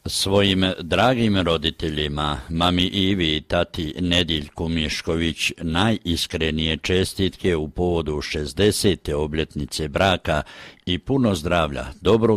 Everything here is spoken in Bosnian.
Svojim dragim roditeljima, mami Ivi i tati Nediljku Mišković, najiskrenije čestitke u povodu 60. obljetnice braka i puno zdravlja, dobrog